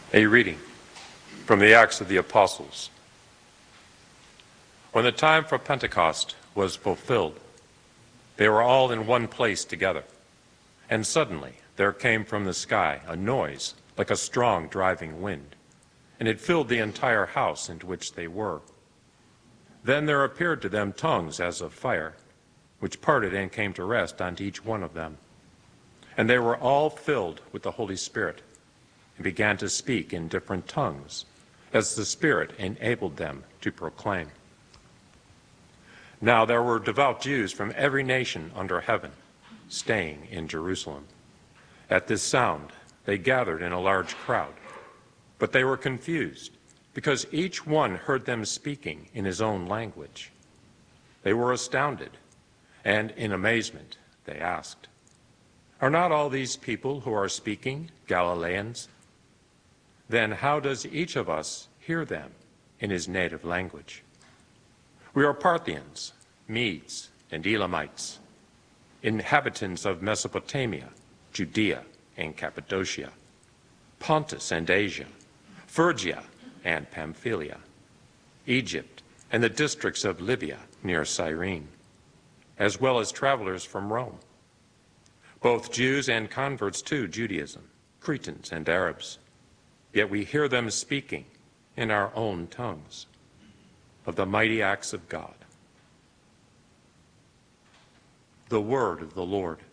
A reading from the Acts of the Apostles. When the time for Pentecost was fulfilled, they were all in one place together. And suddenly there came from the sky a noise like a strong driving wind, and it filled the entire house in which they were. Then there appeared to them tongues as of fire, which parted and came to rest on each one of them. And they were all filled with the Holy Spirit, and began to speak in different tongues, as the Spirit enabled them to proclaim. Now there were devout Jews from every nation under heaven, staying in Jerusalem. At this sound they gathered in a large crowd, but they were confused, because each one heard them speaking in his own language. They were astounded, and in amazement they asked, "Are not all these people who are speaking Galileans? Then how does each of us hear them in his native language? We are Parthians, Medes, and Elamites, inhabitants of Mesopotamia, Judea and Cappadocia, Pontus and Asia, Phrygia and Pamphylia, Egypt and the districts of Libya near Cyrene, as well as travelers from Rome, both Jews and converts to Judaism, Cretans and Arabs. Yet we hear them speaking in our own tongues of the mighty acts of God." The word of the Lord.